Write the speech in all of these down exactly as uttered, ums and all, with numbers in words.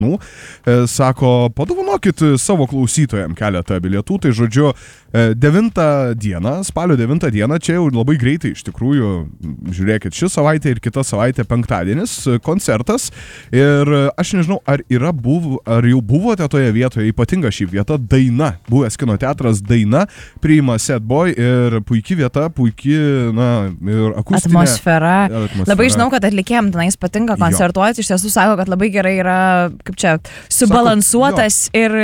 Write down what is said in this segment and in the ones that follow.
Nu, sako, padovanokit savo klausytojams keletą bilietų, tai žodžiu, devintą dieną, spalio devintą dieną, čia jau labai greitai iš tikrųjų, žiūrėkit, ši savaitė ir kita savaitė penktadienis, koncertas, ir aš nežinau, ar yra buvo, ar jau buvote toje vietoje, ypatinga šį vietą, Daina, buvęs kino teatras Daina, priima Sad Boy ir puikiai vieta, puikiai, na, ir akustinė atmosfera. atmosfera. Labai žinau, kad atlikėjams tenais patinka koncertuoti, iš tiesų sako, kad labai gerai yra, kaip čia, subalansuotas Sako, ir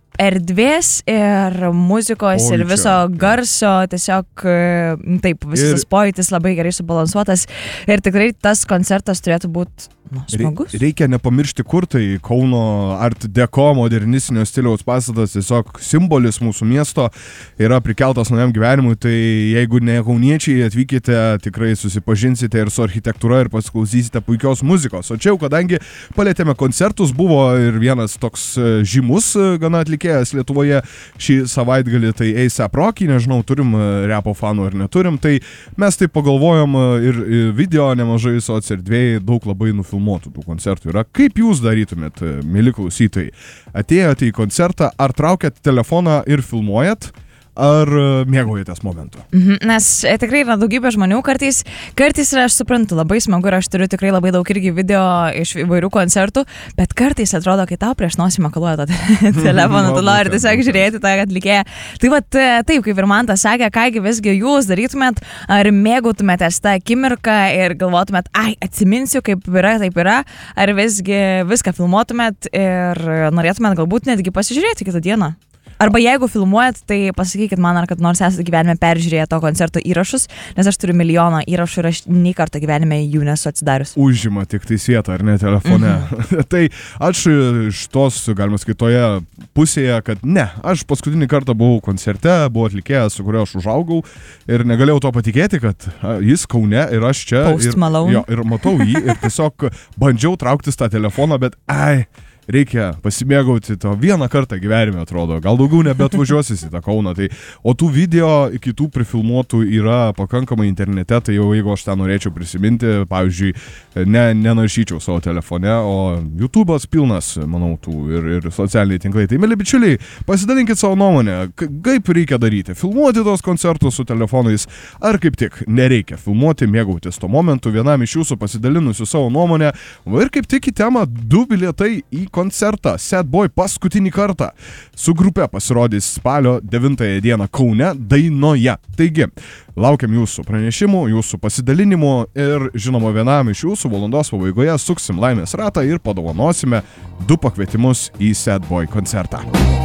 erdvės, ir muzikos, Oi, ir viso čia. garso, tiesiog taip, visas ir... pojūtis labai gerai subalansuotas ir tikrai tas koncertas turėtų būti nu, smagus. Reikia nepamiršti, kur tai Kauno Art Deco modernistinio stiliaus pastatas, tiesiog simbolis mūsų miesto yra prikeltas naujam gyvenimui, tai jeigu ne kauniečiai atvykite, tikrai susipažinsite ir su architektūra ir pasiklausysite puikios muzikos. O čia jau, kadangi palėtėme koncertus, buvo ir vienas toks žymus gana atlikėjas Lietuvoje šį savaitgalį, tai A$ep Rocky, nežinau, turim repo fanų ar neturim, tai mes taip pagalvojom ir video nemažai soc erdvėje, daug labai nufilmuotų tų koncertų yra. Kaip jūs darytumėt, mėly klausytojai? Atėjote į koncertą, ar traukėt telefoną ir filmuojat? Ar mėgaujatės momentu? Mhm, nes tikrai yra daugybė žmonių, kartais, kartais ir aš suprantu, labai smagu ir aš turiu tikrai labai daug irgi video iš įvairių koncertų, bet kartais atrodo, kai tau prieš nosį makaluoja tą telefoną, tu nori tiesiog žiūrėti tą atlikėją. Tai vat taip, kaip ir man tas sakė, kągi visgi jūs darytumėt, ar mėgautumėtės tą akimirką ir galvotumėt, ai, atsiminsiu, kaip yra, taip yra, ar visgi viską filmuotumėt ir norėtumėt galbūt netgi pasižiūrėti kitą dieną. Arba jeigu filmuojat, tai pasakykit man, ar kad nors esate gyvenime peržiūrėję to koncerto įrašus, nes aš turiu milijoną įrašų ir aš nei kartą gyvenime jų nesu atsidarius. Užima tik tai vietą, ar ne, telefone. Mhm. Tai aš iš tos, galima sakyti, toje pusėje, kad ne, aš paskutinį kartą buvau koncerte, buvau atlikėjas, su kuriuo aš užaugau ir negalėjau to patikėti, kad jis Kaune ir aš čia. Post ir, Malone. Jo, ir matau jį ir tiesiog bandžiau trauktis tą telefoną, bet ai, reikia pasimėgauti to vieną kartą gyvenime, atrodo. Gal daugiau nebeatvažiuosis į tą Kauną. Tai, o tų video kitų prifilmuotų yra pakankamai internete, tai jau jeigu aš tą norėčiau prisiminti, pavyzdžiui, ne, nenaršyčiau savo telefone, o YouTube'as pilnas, manau, tų ir, ir socialiniai tinklai. Tai, mėly bičiuliai, pasidalinkit savo nuomonę, kaip reikia daryti. Filmuoti tos koncertus su telefonais, ar kaip tik nereikia filmuoti, mėgautis to momentu. Vienam iš jūsų pasidalinusių savo nuomonę. Ir kaip tik į temą du bilietai į koncertą Sad Boy paskutinį kartą su grupe pasirodys spalio devintąją dieną Kaune Dainoje. Taigi, laukiam jūsų pranešimų, jūsų pasidalinimų ir žinoma vienam iš jūsų valandos pabaigoje suksim laimės ratą ir padovanosime du pakvietimus į Sad Boy koncertą.